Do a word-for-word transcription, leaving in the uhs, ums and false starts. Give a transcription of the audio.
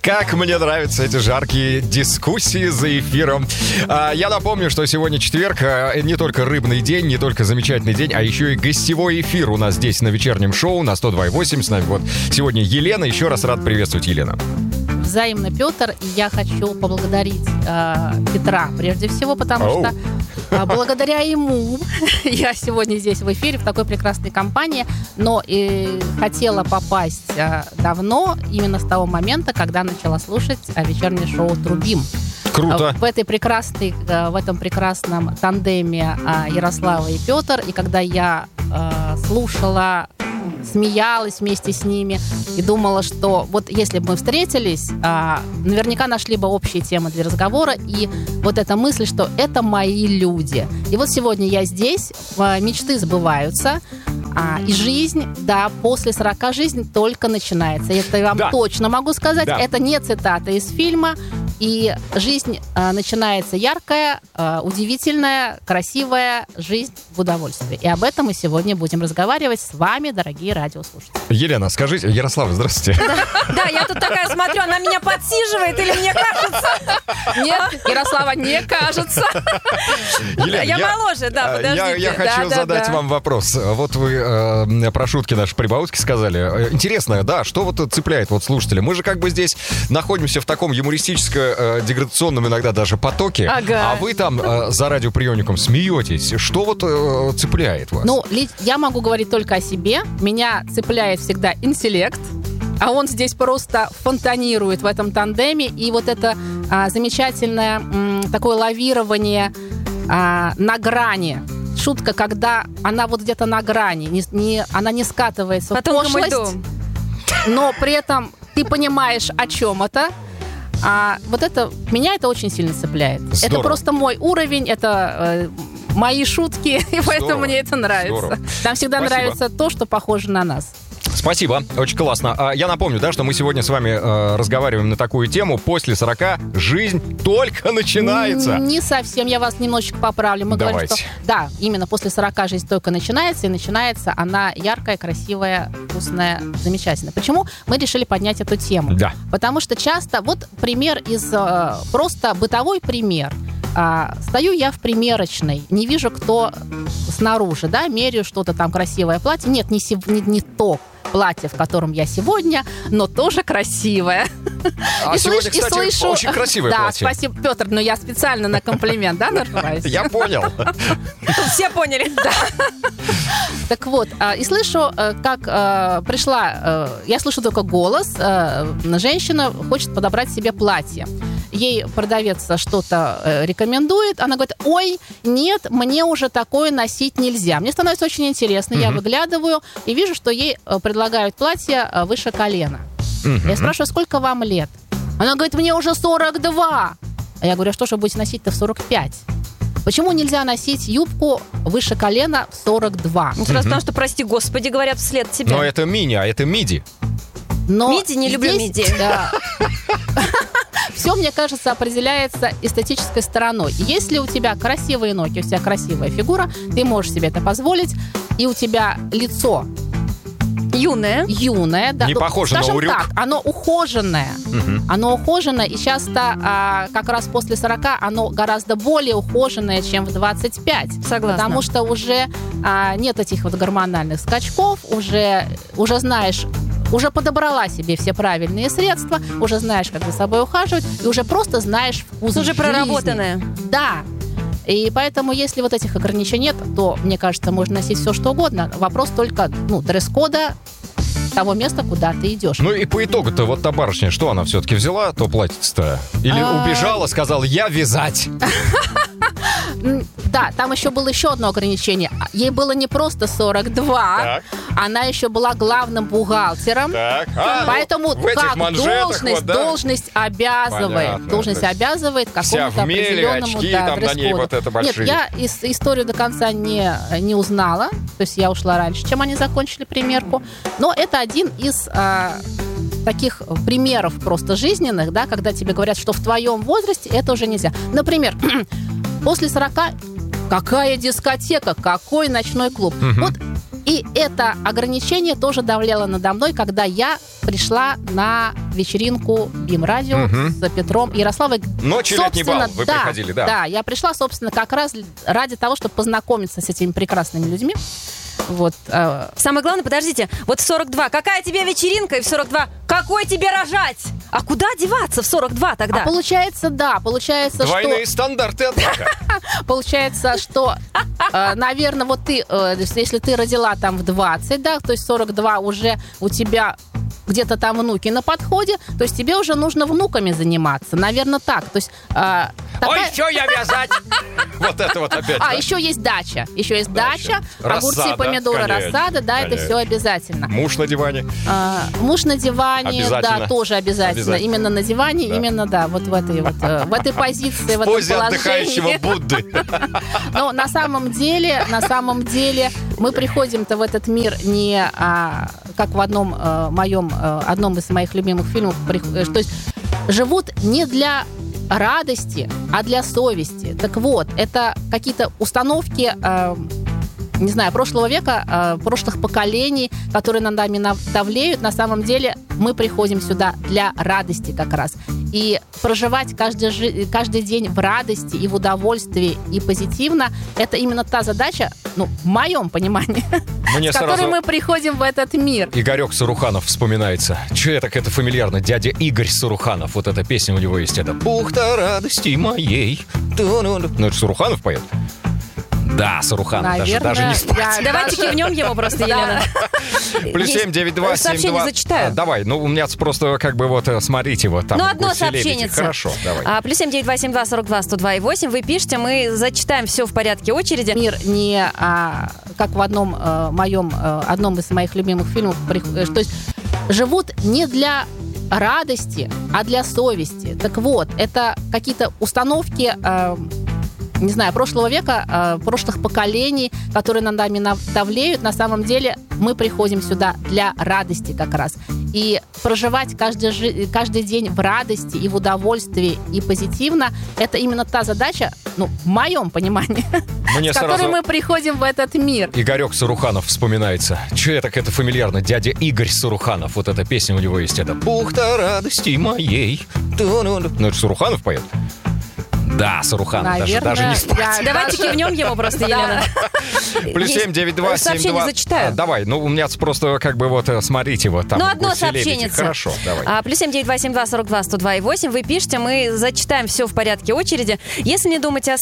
Как мне нравятся эти жаркие дискуссии за эфиром. Я напомню, что сегодня четверг, не только рыбный день, не только замечательный день, а еще и гостевой эфир у нас здесь на вечернем шоу на сто два и восемь. С нами вот сегодня Елена. Еще раз рад приветствовать, Елена. Взаимно, Петр. И я хочу поблагодарить э, Петра прежде всего, потому Оу. что э, благодаря ему я сегодня здесь в эфире в такой прекрасной компании, но и хотела попасть э, давно, именно с того момента, когда начала слушать э, вечернее шоу «Трубим». Круто. В этой прекрасной, в этом прекрасном тандеме Ярослава и Петр. И когда я э, слушала, смеялась вместе с ними и думала, что вот если бы мы встретились, э, наверняка нашли бы общие темы для разговора. И вот эта мысль, что это мои люди. И вот сегодня я здесь, мечты сбываются. А, и жизнь, да, после сорока жизнь только начинается. Это я вам да. точно могу сказать. Да. Это не цитата из фильма. И жизнь а, начинается яркая, а, удивительная, красивая жизнь в удовольствии. И об этом мы сегодня будем разговаривать с вами, дорогие радиослушатели. Елена, скажите, Ярослава, здравствуйте. Да, я тут такая смотрю, она меня подсиживает или мне кажется? Нет, Ярослава, не кажется. Я моложе, да, подождите. Я хочу задать вам вопрос. Вот вы про шутки наши прибаутки сказали. Интересно, да, что вот цепляет вот слушателя? Мы же как бы здесь находимся в таком юмористическом деградационном иногда даже потоке, ага. а вы там э, за радиоприемником смеетесь. Что вот э, цепляет вас? Ну, я могу говорить только о себе. Меня цепляет всегда интеллект, а он здесь просто фонтанирует в этом тандеме. И вот это а, замечательное м, такое лавирование а, на грани. Шутка, когда она вот где-то на грани, не, не, она не скатывается в пошлость, но при этом ты понимаешь, о чем это. А вот это, меня это очень сильно цепляет. Здорово. Это просто мой уровень, это э, мои шутки, и поэтому Здорово. мне это нравится. Здорово. Там всегда Спасибо. нравится то, что похоже на нас. Спасибо, очень классно. Я напомню, да, что мы сегодня с вами э, разговариваем на такую тему. После сорока жизнь только начинается. Не совсем, я вас немножечко поправлю. Мы Давайте. говорим, что да, именно после сорока жизнь только начинается, и начинается она яркая, красивая, вкусная, замечательная. Почему мы решили поднять эту тему? Да. Потому что часто, вот пример из, э, просто бытовой пример. А, стою я в примерочной, не вижу, кто снаружи, да, меряю что-то там, красивое платье. Нет, не, не, не то платье, в котором я сегодня, но тоже красивое. А и сегодня, слыш, кстати, и слышу... очень красивое да, платье. Да, спасибо, Петр, но я специально на комплимент, да, нарываюсь? Я понял. Все поняли. Да. Так вот, и слышу, как пришла, я слышу только голос, женщина хочет подобрать себе платье. Ей продавец что-то рекомендует, она говорит, ой, нет, мне уже такое носить нельзя. Мне становится очень интересно, mm-hmm. я выглядываю и вижу, что ей предлагают платье выше колена. Mm-hmm. Я спрашиваю, сколько вам лет? Она говорит, мне уже сорок два. А я говорю, а что же вы будете носить-то в сорок пять? Почему нельзя носить юбку выше колена в сорок два? Ну, mm-hmm. потому что, прости господи, говорят вслед тебе. Но это мини, а это миди. Но миди, не здесь, люблю миди. Да. Все, мне кажется, определяется эстетической стороной. Если у тебя красивые ноги, у тебя красивая фигура, ты можешь себе это позволить, и у тебя лицо юное, юное, да, не ну, похоже на урюк. Так, оно ухоженное, угу. оно ухоженное, и часто а, как раз после сорока оно гораздо более ухоженное, чем в двадцать пять. Согласна. Потому что уже а, нет этих вот гормональных скачков, уже, уже знаешь, уже подобрала себе все правильные средства, уже знаешь, как за собой ухаживать, и уже просто знаешь вкус уже жизни. Проработанное. Да. И поэтому, если вот этих ограничений нет, то, мне кажется, можно носить все, что угодно. Вопрос только, ну, дресс-кода того места, куда ты идешь. Ну и по итогу-то вот та барышня, что она все-таки взяла, то платье-то? Или убежала, сказала, я вязать? Да, там еще было еще одно ограничение. Ей было не просто сорок два, так. она еще была главным бухгалтером. Так. А, поэтому ну, как должность, вот, да? должность обязывает, Понятно. должность обязывает какому-то определенному очки, да, там на ней вот это большие. Нет, я ис- историю до конца не, не узнала, то есть я ушла раньше, чем они закончили примерку. Но это один из а, таких примеров просто жизненных, да, когда тебе говорят, что в твоем возрасте это уже нельзя. Например, после сорока какая дискотека, какой ночной клуб. Угу. Вот И это ограничение тоже давлело надо мной, когда я пришла на вечеринку БИМ-радио Мгм. с Петром Ярославой. Ночью летний бал Собственно, вы да, приходили, да. Да, я пришла, собственно, как раз ради того, чтобы познакомиться с этими прекрасными людьми. Вот. э, Самое главное, подождите, вот в сорок два, какая тебе вечеринка, и в сорок два, какой тебе рожать? А куда деваться в сорок два тогда? А получается, да, получается, Двойные что... стандарты, однако. Получается, что, э, наверное, вот ты, э, если ты родила там в двадцать, да, то есть сорок два уже у тебя где-то там внуки на подходе, то есть тебе уже нужно внуками заниматься. Наверное, так. То есть... э, такая- Ой, что я вязать? Вот это вот опять. А, да. еще есть дача. Еще есть Дача. дача, огурцы, Рассада, помидоры, конечно, рассада, да, это конечно. все обязательно. Муж на диване. А, муж на диване, Обязательно. да, тоже обязательно. Обязательно. Именно на диване, Да. именно, да, вот в этой вот, э, в этой позиции, в В этом позе отдыхающего положении. Будды. Но на самом деле, на самом деле, мы приходим-то в этот мир не а, как в одном э, моем, э, одном из моих любимых фильмов, при- э, то есть живут не для радости, а для совести. Так вот, это какие-то установки, э, не знаю, прошлого века, э, прошлых поколений, которые над нами нав- давлеют. На самом деле мы приходим сюда для радости как раз. И проживать каждый, жи- каждый день в радости и в удовольствии и позитивно, это именно та задача, ну, в моем понимании, Мне с которой сразу мы приходим в этот мир. Игорек Саруханов вспоминается. Че это, это фамильярно? Дядя Игорь Саруханов. Вот эта песня у него есть. Это «Бухта радости моей». Ну, это Саруханов поет? Да, Саруханов. Даже, Наверное, даже не спать. я Давайте даже- кивнем ему просто, Елена. Плюс Есть семь девять два семь сообщение два. зачитаю. А, Давай, ну у меня просто как бы вот, э, смотрите, вот там. Ну, одно вот селебеди. сообщение. Хорошо, давай. А, плюс семь девять два семь два сорок два сто два и восемь. Вы пишете, мы зачитаем все в порядке очереди. Мир не а, как в одном э, моем, э, одном из моих любимых фильмов, при- э, то есть живут не для радости, а для совести. Так вот, это какие-то установки, э, не знаю, прошлого века, э, прошлых поколений, которые над нами нав- давлеют. На самом деле мы приходим сюда для радости как раз. И проживать каждый, жи- каждый день в радости и в удовольствии и позитивно, это именно та задача, ну, в моем понимании, Мне с которой сразу мы приходим в этот мир. Игорек Саруханов вспоминается. Че это, это фамильярно? Дядя Игорь Саруханов. Вот эта песня у него есть. Это «Бухта радости моей». Ну, это Саруханов поет? Да, Саруханов. Даже, Наверное, даже не спать. я Давайте даже- кивнем ему просто, Елена. Плюс Есть семь девять два семь сообщение два. зачитаю. А, Давай, ну у меня просто как бы вот, э, смотрите, вот там. Ну, вот одно селебеди. сообщение. Хорошо, давай. А, плюс семь девять два семь два сорок два сто два и восемь. Вы пишете, мы зачитаем все в порядке очереди. Если не думаете о